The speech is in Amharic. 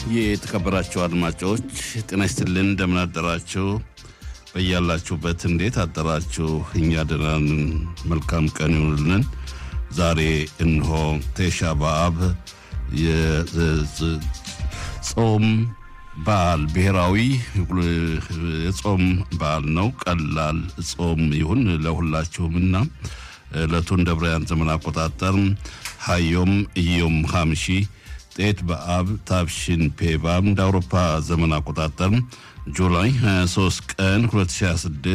የተከበራችሁ አድማጮች ጤና ይስጥልን እንደምን አደራችሁ በያላችሁበት እንዴት አደራችሁ እኛ ደህና ነን መልካም ቀን ይሁንልን ዛሬ እንሆ ቴሻ በአብ የጾም በዓል ብሔራዊ የጾም በዓል ነው ቀላል ጾም ይሁን ለሁላችሁምና ለቱን ደብረያን ዘመን አቆጣጠር ሃዮም ዮም ሐምሺ ጤት በአብ ታብሽን ፔባም ዳውሮፓ ዘመን አቆጣጠር ጁላይ 23 ቀን 2026